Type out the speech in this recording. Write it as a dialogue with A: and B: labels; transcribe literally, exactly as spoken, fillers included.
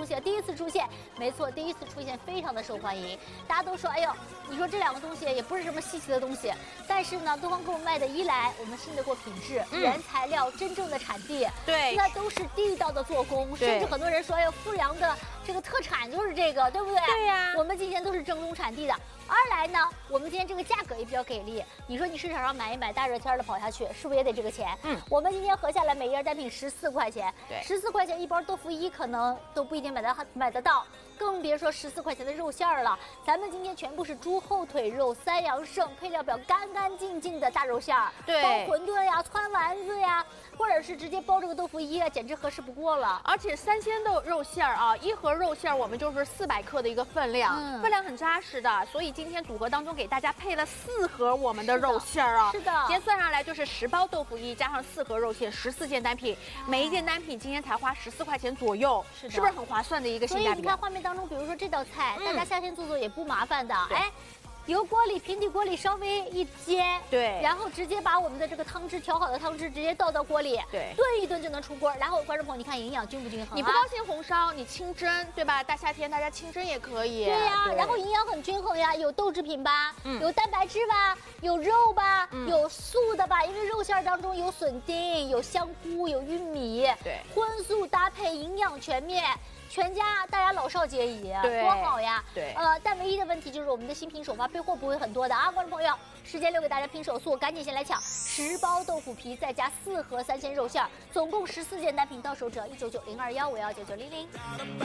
A: 东西第一次出现，没错，第一次出现非常的受欢迎，大家都说，哎呦，你说这两个东西也不是什么稀奇的东西，但是呢，东方给我们卖的一来我们信得过品质，嗯、原材料真正的产地，
B: 对，
A: 那都是地道的做工，甚至很多人说，哎呦，阜阳的这个特产就是这个，对不对？
B: 对呀、啊，
A: 我们今天都是正宗产地的。二来呢，我们今天这个价格也比较给力。你说你市场上买一买，大热天的跑下去，是不是也得这个钱？嗯，我们今天合下来每一样单品十四块钱，
B: 对，
A: 十四块钱一包豆腐衣可能都不一定买得买得到，更别说十四块钱的肉馅儿了。咱们今天全部是猪后腿肉、三阳肾，配料表干干净净的大肉馅儿，
B: 对，
A: 包馄饨呀、汆丸子呀，或者是直接包这个豆腐衣啊，简直合适不过了。
B: 而且三鲜豆肉馅儿啊，一盒肉馅儿我们就是四百克的一个分量，嗯、分量很扎实的，所以今天组合当中给大家配了四盒我们的肉馅儿啊，
A: 是的，
B: 今天算上来就是十包豆腐衣加上四盒肉馅，十四件单品，每一件单品今天才花十四块钱左右，是的，是不是很划算的一个性价比？
A: 所以你看画面当中，比如说这道菜，嗯、大家夏天做做也不麻烦的，哎。油锅里、平底锅里稍微一煎，
B: 对，
A: 然后直接把我们的这个汤汁调好的汤汁直接倒到锅里，
B: 对，
A: 炖一炖就能出锅。然后观众朋友，你看营养均不均衡、啊？
B: 你不高兴红烧，你清蒸，对吧？大夏天大家清蒸也可以。
A: 对呀、啊，然后营养很均衡呀，有豆制品吧，嗯、有蛋白质吧，有肉吧，嗯、有素的吧，因为肉馅当中有笋丁、有香菇、有玉米，
B: 对，
A: 荤素搭配，营养全面。全家大家老少皆宜，多好呀！
B: 对，
A: 呃，但唯一的问题就是我们的新品首发备货不会很多的啊，观众朋友，时间留给大家拼手速，赶紧先来抢十包豆腐皮，再加四盒三鲜肉馅，总共十四件单品到手只要一九九零二幺五幺九九零零。